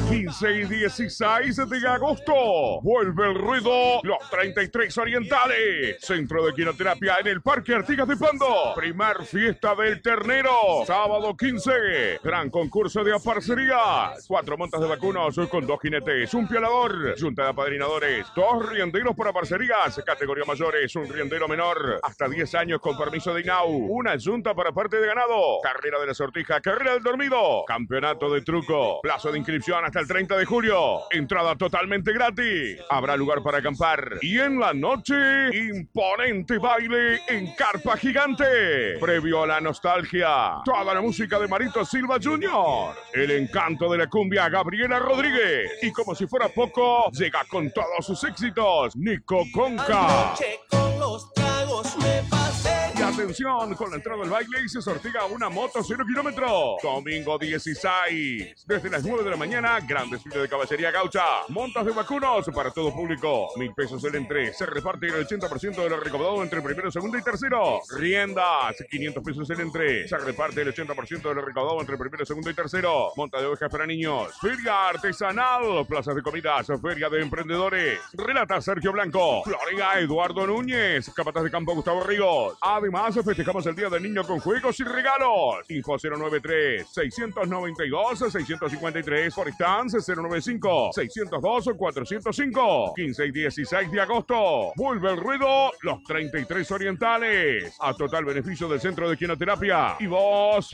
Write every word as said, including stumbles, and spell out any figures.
quince y dieciséis de agosto. Vuelve el ruido, los treinta y tres orientales. Centro de quinoterapia en el Parque Artigas de Pando. Primer fiesta del ternero. Sábado quince. Gran concurso de aparcerías. Cuatro montas de vacunos con dos jinetes, un piolador, junta de apadrinadores, dos rienderos por aparcerías, categoría mayores, un riendero menor, hasta diez años con permiso de INAU, una junta para parte de ganado, carrera de la sortija, carrera del dormido, campeonato de truco, plazo de inscripción hasta el treinta de julio, entrada totalmente gratis, habrá lugar para acampar y en la noche, imponente baile en carpa gigante, previo a la nostalgia, toda la música de Marito Silva junior, el encanto de la cumbia Gabriela Rodríguez y como si fuera poco, llega con todos sus éxitos, Nico Conca. Anoche con los tragos me pasé. Y atención, con la entrada del baile se sortea una moto cero kilómetros. Domingo dieciséis. Desde las nueve de la mañana, gran desfile de caballería gaucha. Montas de vacunos para todo público. Mil pesos el entre. Se reparte el ochenta por ciento de lo recaudado entre primero, segundo y tercero. Riendas, quinientos pesos el entre. Se reparte el ochenta por ciento de lo recaudado entre primero, segundo y tercero. Monta de ovejas para niños. Feria artesanal. Plazas de comidas. Feria de emprendedores. Relata Sergio Blanco. Florea Eduardo Núñez. Capataz de campo Gustavo Ríos. Además, festejamos el Día del Niño con juegos y regalos. Info cero noventa y tres, seiscientos noventa y dos, seiscientos cincuenta y tres. Por Stance cero noventa y cinco, seiscientos dos, cuatrocientos cinco. quince y dieciséis de agosto. Vuelve el ruido, los treinta y tres orientales. A total beneficio del Centro de Quinoterapia. Y vos